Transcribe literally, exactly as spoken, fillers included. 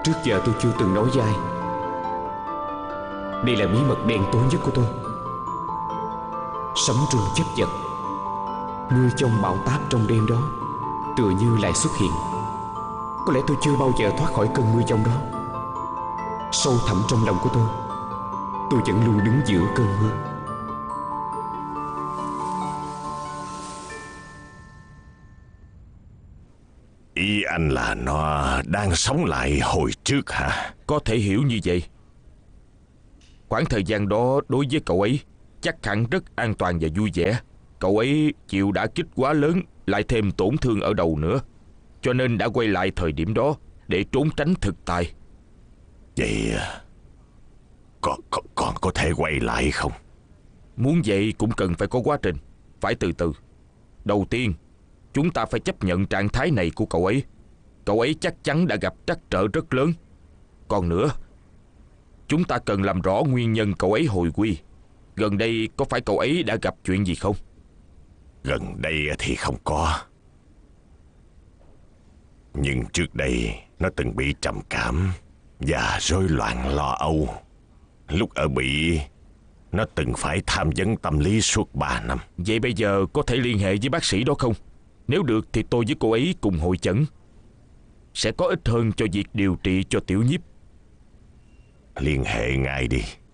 Trước giờ tôi chưa từng nói với ai. Đây là bí mật đen tối nhất của tôi. Sấm rung chớp giật, mưa trong bão táp trong đêm đó tựa như lại xuất hiện. Có lẽ tôi chưa bao giờ thoát khỏi cơn mưa giông đó. Sâu thẳm trong lòng của tôi, tôi vẫn luôn đứng giữa cơn mưa. Ý anh là nó đang sống lại hồi trước hả? Có thể hiểu như vậy. Khoảng thời gian đó đối với cậu ấy chắc hẳn rất an toàn và vui vẻ. Cậu ấy chịu đả kích quá lớn, lại thêm tổn thương ở đầu nữa, cho nên đã quay lại thời điểm đó để trốn tránh thực tại. Vậy còn, còn, còn có thể quay lại không? Muốn vậy cũng cần phải có quá trình, phải từ từ. Đầu tiên, chúng ta phải chấp nhận trạng thái này của cậu ấy. Cậu ấy chắc chắn đã gặp trắc trở rất lớn. Còn nữa, chúng ta cần làm rõ nguyên nhân cậu ấy hồi quy. Gần đây có phải cậu ấy đã gặp chuyện gì không? Gần đây thì không có. Nhưng trước đây nó từng bị trầm cảm và rối loạn lo âu. Lúc ở Bỉ, nó từng phải tham vấn tâm lý suốt ba năm. Vậy bây giờ có thể liên hệ với bác sĩ đó không? Nếu được thì tôi với cô ấy cùng hội chẩn, sẽ có ích hơn cho việc điều trị cho Tiểu Nhiếp. Liên hệ ngay đi.